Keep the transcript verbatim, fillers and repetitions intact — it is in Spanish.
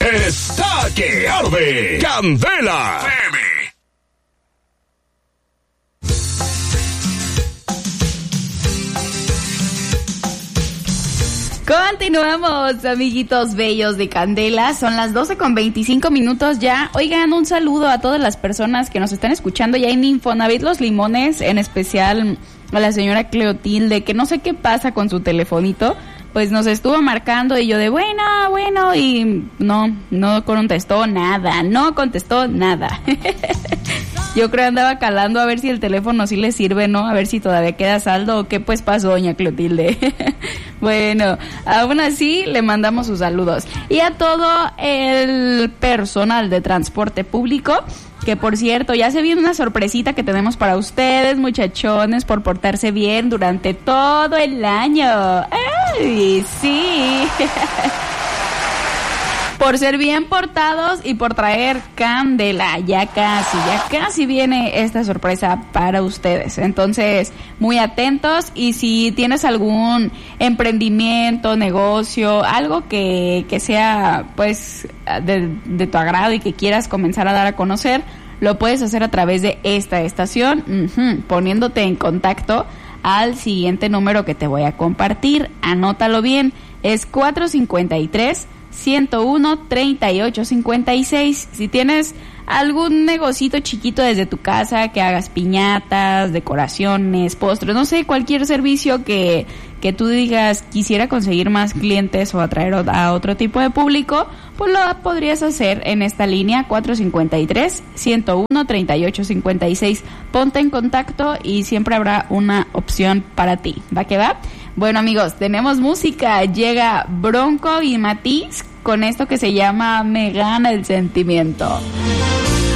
está que arde. Candela F M. Continuamos, amiguitos bellos de Candela. Son las doce con veinticinco minutos ya. Oigan, un saludo a todas las personas que nos están escuchando ya en Infonavit Los Limones, en especial a la señora Cleotilde, que no sé qué pasa con su telefonito. Pues nos estuvo marcando y yo de bueno, bueno, y no, no contestó nada, no contestó nada. Yo creo que andaba calando a ver si el teléfono sí le sirve, ¿no? A ver si todavía queda saldo o qué pues pasó, doña Clotilde. Bueno, aún así le mandamos sus saludos. Y a todo el personal de transporte público, que por cierto, ya se viene una sorpresita que tenemos para ustedes, muchachones, por portarse bien durante todo el año. ¡Ay, sí! Por ser bien portados y por traer Candela. Ya casi, ya casi viene esta sorpresa para ustedes. Entonces, muy atentos. Y si tienes algún emprendimiento, negocio, algo que, que sea pues de, de tu agrado y que quieras comenzar a dar a conocer, lo puedes hacer a través de esta estación, uh-huh, poniéndote en contacto al siguiente número que te voy a compartir. Anótalo bien, es cuatro cinco tres, ciento uno, treinta y ocho cincuenta y seis. Si tienes algún negocito chiquito desde tu casa, que hagas piñatas, decoraciones, postres, no sé, cualquier servicio que, que tú digas quisiera conseguir más clientes o atraer a otro tipo de público, pues lo podrías hacer en esta línea cuatro cinco tres, ciento uno, treinta y ocho cincuenta y seis. Ponte en contacto y siempre habrá una opción para ti. ¿Va que va? Bueno, amigos, tenemos música. Llega Bronco y Matiz con esto que se llama Me Gana el Sentimiento.